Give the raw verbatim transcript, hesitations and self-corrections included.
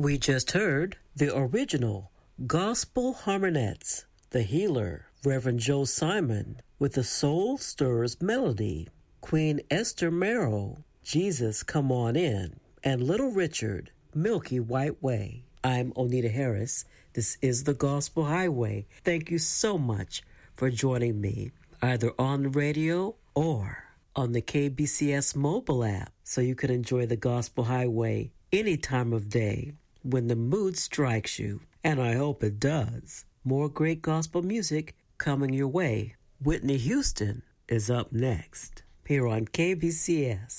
We just heard the original Gospel Harmonettes, The Healer, Reverend Joe Simon, with the Soul Stirs melody, Queen Esther Merrill, Jesus Come On In, and Little Richard, Milky White Way. I'm Onita Harris. This is the Gospel Highway. Thank you so much for joining me, either on the radio or on the K B C S mobile app, so you can enjoy the Gospel Highway any time of day when the mood strikes you, and I hope it does. More great gospel music coming your way. Whitney Houston is up next here on K B C S.